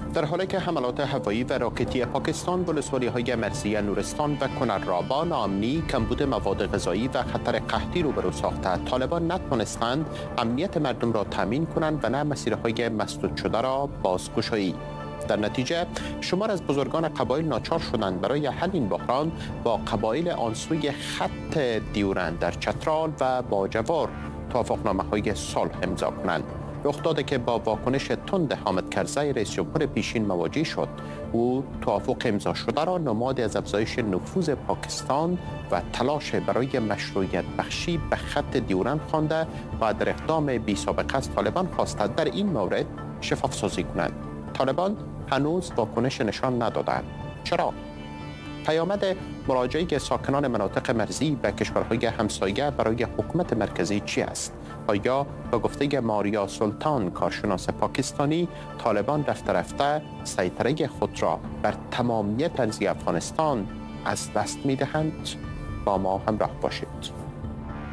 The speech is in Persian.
در حالی که حملات هوایی و راکتی پاکستان ولسوالی‌های مرزی نورستان و کنر با ناامنی، کمبود مواد غذایی و خطر قحطی روبرو ساخته، طالبان نتوانستند امنیت مردم را تامین کنند و نه مسیرهای مسدود شده را بازگشایی. در نتیجه شمار از بزرگان قبایل ناچار شدند برای حل این بحران با قبایل آنسوی خط دیورند در چترال و باجوار توافقنامه‌های صلح امضا کنند. رخ داده که با واکنش تند حامد کرزی رئیس جمهور پیشین مواجه شد. او توافق امضا شده را نمادی از افزایش نفوذ پاکستان و تلاش برای مشروعیت بخشی به خط دیورند خوانده و در اقدام بی سابقه از طالبان خواسته در این مورد شفاف سازی کنند. طالبان هنوز واکنش نشان ندادند. چرا؟ پیامد مراجعه ساکنان مناطق مرزی به کشورهای همسایه برای حکومت مرکزی چی است؟ آیا به گفته ماریا سلطان، کارشناس پاکستانی، طالبان رفته رفته سیطره خود را بر تمامیت ارضی افغانستان از دست می‌دهند؟ با ما همراه باشید.